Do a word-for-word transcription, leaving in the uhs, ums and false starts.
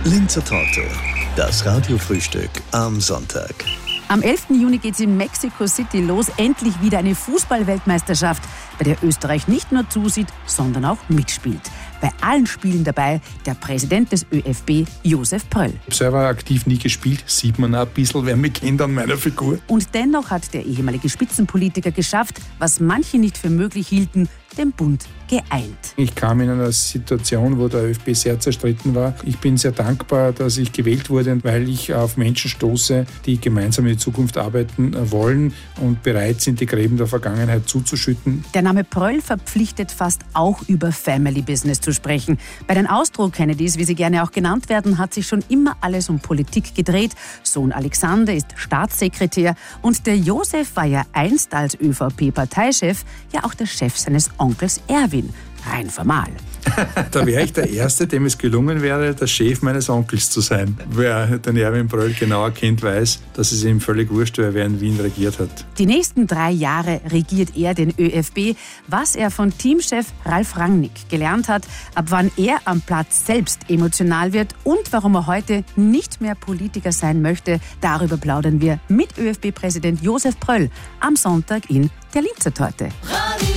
Linzer Torte, das Radiofrühstück am Sonntag. Am elften Juni geht es in Mexico City los. Endlich wieder eine Fußball-Weltmeisterschaft, bei der Österreich nicht nur zusieht, sondern auch mitspielt. Bei allen Spielen dabei der Präsident des ÖFB, Josef Pröll. Ich habe selber aktiv nie gespielt, sieht man auch ein bisschen, wer mich kennt an meiner Figur. Und dennoch hat der ehemalige Spitzenpolitiker geschafft, was manche nicht für möglich hielten, den Bund geeint. Ich kam in einer Situation, wo der ÖFB sehr zerstritten war. Ich bin sehr dankbar, dass ich gewählt wurde, weil ich auf Menschen stoße, die gemeinsam in die Zukunft arbeiten wollen und bereit sind, die Gräben der Vergangenheit zuzuschütten. Der Name Pröll verpflichtet fast auch über Family Business zu sprechen. Bei den Austro-Kennedys, wie sie gerne auch genannt werden, hat sich schon immer alles um Politik gedreht. Sohn Alexander ist Staatssekretär und der Josef war ja einst als ÖVP-Parteichef ja auch der Chef seines Onkels Erwin. Rein formal. Da wäre ich der Erste, dem es gelungen wäre, der Chef meines Onkels zu sein. Wer den Erwin Pröll genauer kennt, weiß, dass es ihm völlig wurscht wäre, wer in Wien regiert hat. Die nächsten drei Jahre regiert er den ÖFB. Was er von Teamchef Ralf Rangnick gelernt hat, ab wann er am Platz selbst emotional wird und warum er heute nicht mehr Politiker sein möchte, darüber plaudern wir mit ÖFB-Präsident Josef Pröll am Sonntag in der Linzer Torte.